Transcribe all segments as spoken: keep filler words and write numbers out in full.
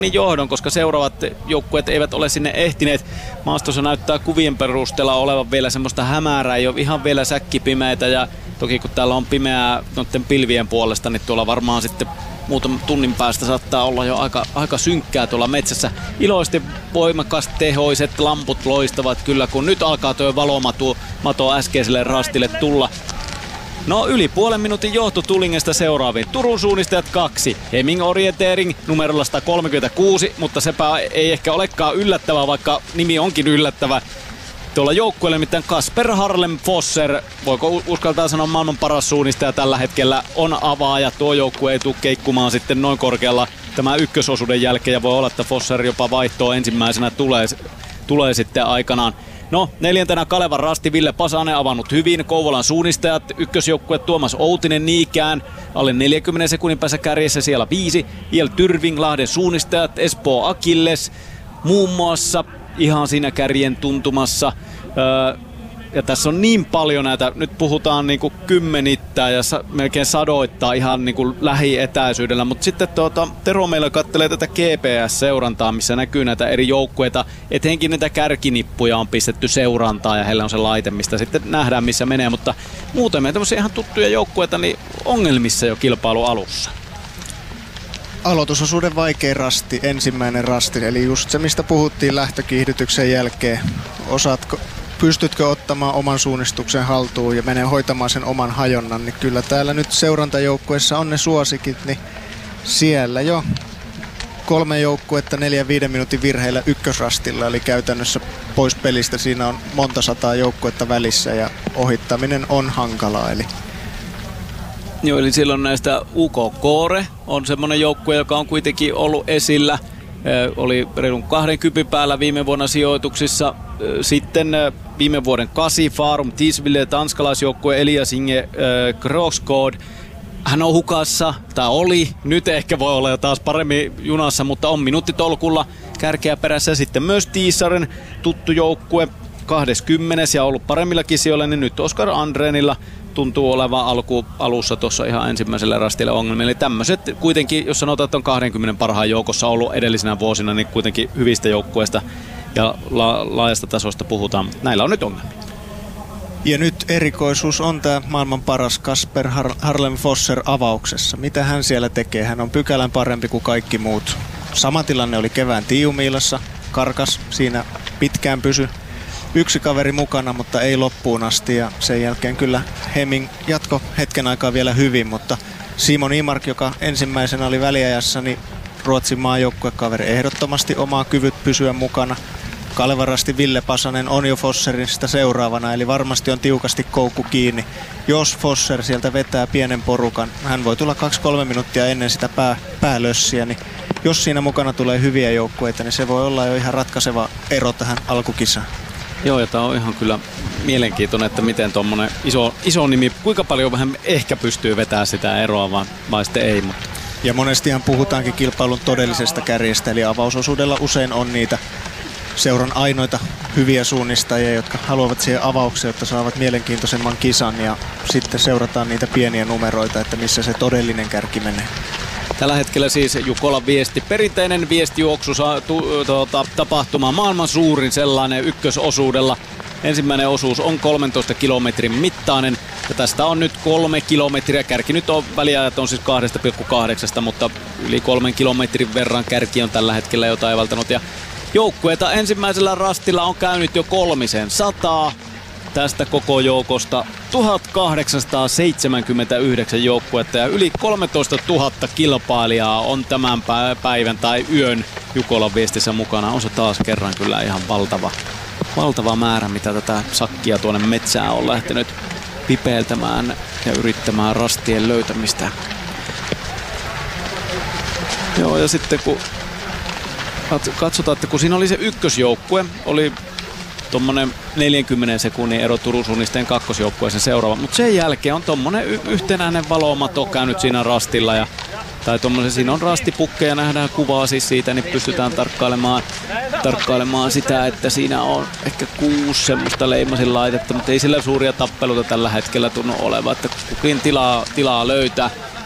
johdon, koska seuraavat joukkueet eivät ole sinne ehtineet. Maastossa näyttää kuvien perusteella olevan vielä semmoista hämärää, ei ole ihan vielä säkkipimeitä, ja toki kun täällä on pimeää noiden pilvien puolesta, niin tuolla varmaan sitten muutaman tunnin päästä saattaa olla jo aika, aika synkkää tuolla metsässä. Iloisesti voimakas tehoiset lamput loistavat kyllä, kun nyt alkaa tuo valomato mato äskeiselle rastille tulla. No yli puolen minuutin johto Tulingesta seuraaviin. Turun suunnistajat kaksi. Heming Orientering numerolla sata kolmekymmentäkuusi, mutta sepä ei ehkä olekaan yllättävää, vaikka nimi onkin yllättävä. Tuolla joukkueella nimittäin Kasper Harlem Fosser, voiko uskaltaa sanoa maailman paras suunnistaja tällä hetkellä, on avaaja. Tuo joukkue ei tule keikkumaan sitten noin korkealla tämä ykkösosuuden jälkeen, ja voi olla, että Fosser jopa vaihtoa ensimmäisenä tulee, tulee sitten aikanaan. No, neljäntenä Kalevan rasti, Ville Pasanen avannut hyvin. Kouvolan suunnistajat, ykkösjoukkue Tuomas Outinen niikään. Alle neljänkymmenen sekunnin päässä kärjessä siellä viisi. Iel Tyrving, Lahden suunnistajat, Espoo Akilles muun muassa ihan siinä kärjen tuntumassa. Öö, ja tässä on niin paljon näitä, nyt puhutaan niinku kymmenittäin ja sa- melkein sadoittaa ihan niinku lähietäisyydellä, mutta sitten tuota, Tero meillä kattelee tätä G P S-seurantaa, missä näkyy näitä eri joukkueita, etenkin näitä kärkinippuja on pistetty seurantaa ja heillä on se laite, mistä sitten nähdään missä menee, mutta muuten meidän tämmöisiä ihan tuttuja joukkueita niin ongelmissa jo kilpailu alussa. Aloitusosuuden vaikea rasti, ensimmäinen rasti, eli just se mistä puhuttiin lähtökiihdytyksen jälkeen. Osaatko Pystytkö ottamaan oman suunnistuksen haltuun ja menee hoitamaan sen oman hajonnan, niin kyllä täällä nyt seurantajoukkueessa on ne suosikit, niin siellä jo kolme joukkuetta neljän viiden minuutin virheillä ykkösrastilla, eli käytännössä pois pelistä. Siinä on monta sataa joukkuetta välissä ja ohittaminen on hankalaa. Eli Joo, eli silloin näistä U K Koore on semmoinen joukkue, joka on kuitenkin ollut esillä. Oli reilun kahden kypin päällä viime vuonna sijoituksissa. Sitten viime vuoden kasi Farum Tisville, tanskalaisjoukkue Elias Inge Krogsgaard. Hän on hukassa, tai oli, nyt ehkä voi olla jo taas paremmin junassa, mutta on minuuttitolkulla kärkeä perässä. Sitten myös Tiisaren tuttu joukkue, kaksikymmentä ja ollut paremmillakin sijoilla, niin nyt Oskar Andrenilla tuntuu olevan alku, alussa tuossa ihan ensimmäisellä rastilla ongelmia. Eli tämmöiset kuitenkin, jos sanotaan, että on kaksikymmentä parhaan joukossa ollut edellisinä vuosina, niin kuitenkin hyvistä joukkueista ja la- laajasta tasosta puhutaan. Näillä on nyt ongelmia. Ja nyt erikoisuus on tämä maailman paras Kasper Har- Harlem Fosser avauksessa. Mitä hän siellä tekee? Hän on pykälän parempi kuin kaikki muut. Sama tilanne oli kevään Tiiumiilassa. Karkas siinä pitkään pysy. Yksi kaveri mukana, mutta ei loppuun asti, ja sen jälkeen kyllä Heming jatko hetken aikaa vielä hyvin, mutta Simon Imark, joka ensimmäisenä oli väliajassa, niin Ruotsin maajoukkuekaveri ehdottomasti omaa kyvyt pysyä mukana. Kalevarasti Ville Pasanen on jo Fosserista seuraavana, eli varmasti on tiukasti koukku kiinni. Jos Fosser sieltä vetää pienen porukan, hän voi tulla kaksi kolme minuuttia ennen sitä pää, päälössiä, niin jos siinä mukana tulee hyviä joukkueita, niin se voi olla jo ihan ratkaiseva ero tähän alkukisaan. Joo, ja tämä on ihan kyllä mielenkiintoinen, että miten tuommoinen iso, iso nimi, kuinka paljon vähän ehkä pystyy vetämään sitä eroa, vaan, vai sitten ei. Mutta. Ja monestihan puhutaankin kilpailun todellisesta kärjestä, eli avausosuudella usein on niitä seuran ainoita hyviä suunnistajia, jotka haluavat siihen avaukseen, jotta saavat mielenkiintoisemman kisan, ja sitten seurataan niitä pieniä numeroita, että missä se todellinen kärki menee. Tällä hetkellä siis Jukolan viesti, perinteinen viestijuoksu tu, tuota, tapahtuma, maailman suurin sellainen ykkösosuudella. Ensimmäinen osuus on kolmentoista kilometrin mittainen ja tästä on nyt kolme kilometriä. Kärki nyt on, väliajat on siis kaksi pilkku kahdeksan, mutta yli kolmen kilometrin verran kärki on tällä hetkellä jo taivaltanut. Ja joukkueita ensimmäisellä rastilla on käynyt jo kolmisen sataa. Tästä koko joukosta tuhatkahdeksansataaseitsemänkymmentäyhdeksän joukkuetta ja yli kolmetoista tuhatta kilpailijaa on tämän päivän tai yön Jukolan viestissä mukana. On se taas kerran kyllä ihan valtava, valtava määrä, mitä tätä sakkia tuonne metsään on lähtenyt pipeiltämään ja yrittämään rastien löytämistä. Joo, ja sitten kun katsotaan, että kun siinä oli se ykkösjoukkue, oli tuommoinen neljänkymmenen sekunnin ero Turun suunnistajien kakkosjoukkueeseen seuraava. Mutta sen jälkeen on tuommoinen y- yhtenäinen valomato käynyt siinä rastilla. Ja, tai tuommoinen, siinä on rastipukkeja, nähdään kuvaa siis siitä, niin pystytään tarkkailemaan, tarkkailemaan sitä, että siinä on ehkä kuusi semmoista leimasin laitetta, mutta ei sillä suuria tappeluita tällä hetkellä tunnu olevan, että kukin tilaa, tilaa löytää.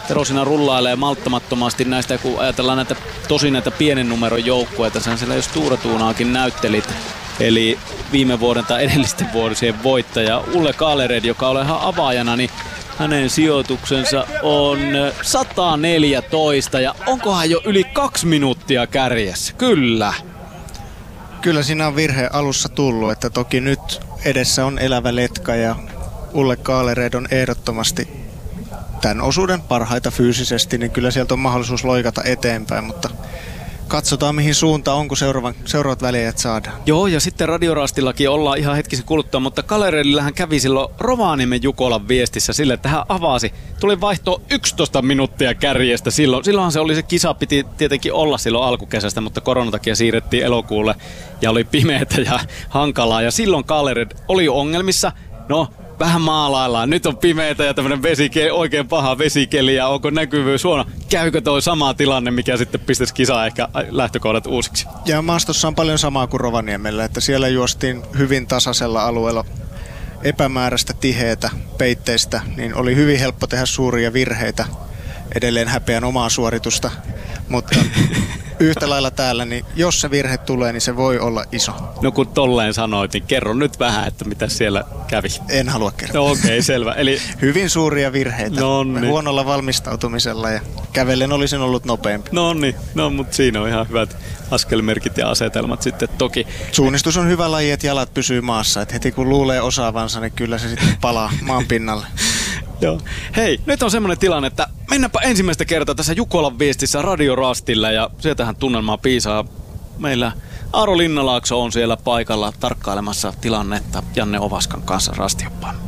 Tero siinä rullailee malttamattomasti näistä, kun ajatellaan näitä tosi näitä pienen numeron joukkueita. Sä siellä jos Tuura Tuunaakin näyttelit. Eli viime vuoden tai edellisten vuosien voittaja Ulle Kalered, joka on ihan avaajana, niin hänen sijoituksensa on sata neljätoista ja onkohan jo yli kaksi minuuttia kärjessä? Kyllä. Kyllä siinä on virhe alussa tullut, että toki nyt edessä on elävä letka ja Ulle Kalered on ehdottomasti tämän osuuden parhaita fyysisesti, niin kyllä sieltä on mahdollisuus loikata eteenpäin, mutta katsotaan mihin suuntaan, onko seuraavan, seuraavat väliajat saadaan. Joo, ja sitten Radiorastillakin ollaan ihan hetkisen kuluttua, mutta Kaleredillähän kävi silloin Rovaniemen Jukolan viestissä sille, että hän avasi. Tuli vaihto yksitoista minuuttia kärjestä silloin. Silloinhan se oli se kisa, piti tietenkin olla silloin alkukesästä, mutta koronatakia siirrettiin elokuulle ja oli pimeätä ja hankalaa. Ja silloin Kalered oli ongelmissa. No, vähän maalaillaan. Nyt on pimeätä ja tämmönen vesikeli, oikein paha vesikeli ja onko näkyvyys huono. Käykö toi sama tilanne, mikä sitten pistäisi kisaa ehkä lähtökohdat uusiksi? Ja maastossa on paljon samaa kuin Rovaniemellä, että siellä juostiin hyvin tasaisella alueella epämääräistä tiheätä peitteistä, niin oli hyvin helppo tehdä suuria virheitä. Edelleen häpeän omaa suoritusta, mutta yhtä lailla täällä, niin jos se virhe tulee, niin se voi olla iso. No kun tolleen sanoit, niin kerro nyt vähän, että mitä siellä kävi. En halua kertoa. No okei, okay, selvä. Eli hyvin suuria virheitä. Nonni. Huonolla valmistautumisella ja kävellen olisin ollut nopeampi. No niin, no mutta siinä on ihan hyvät askelmerkit ja asetelmat sitten toki. Suunnistus on hyvä laji, että jalat pysyy maassa. Että heti kun luulee osaavansa, niin kyllä se sitten palaa maan pinnalle. Joo. Hei, nyt on semmoinen tilanne, että mennäänpä ensimmäistä kertaa tässä Jukolan viestissä Radiorastilla ja sieltähän tunnelmaa piisaa. Meillä Aaro Linnalaakso on siellä paikalla tarkkailemassa tilannetta Janne Ovaskan kanssa rastioppaan.